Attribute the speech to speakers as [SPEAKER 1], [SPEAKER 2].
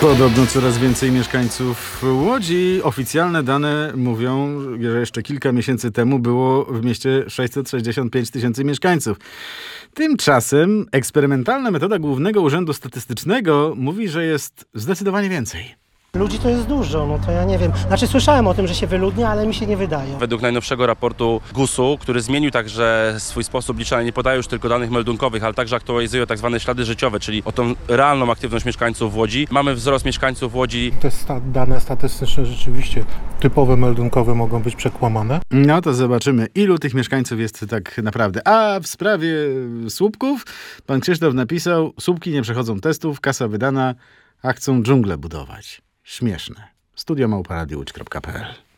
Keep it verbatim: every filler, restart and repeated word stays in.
[SPEAKER 1] Podobno coraz więcej mieszkańców Łodzi. Oficjalne dane mówią, że jeszcze kilka miesięcy temu było w mieście sześćset sześćdziesiąt pięć tysięcy mieszkańców. Tymczasem eksperymentalna metoda Głównego Urzędu Statystycznego mówi, że jest zdecydowanie więcej.
[SPEAKER 2] Ludzi to jest dużo, no to ja nie wiem. Znaczy słyszałem o tym, że się wyludnia, ale mi się nie wydaje.
[SPEAKER 3] Według najnowszego raportu gusu, który zmienił także swój sposób liczenia, nie podaje już tylko danych meldunkowych, ale także aktualizuje tak zwane ślady życiowe, czyli o tą realną aktywność mieszkańców w Łodzi. Mamy wzrost mieszkańców w Łodzi.
[SPEAKER 4] Te sta- dane statystyczne rzeczywiście typowe meldunkowe mogą być przekłamane.
[SPEAKER 1] No to zobaczymy, ilu tych mieszkańców jest tak naprawdę. A w sprawie słupków pan Krzysztof napisał: słupki nie przechodzą testów, kasa wydana, a chcą dżunglę budować. Śmieszne. studio małpa radio łódź kropka p l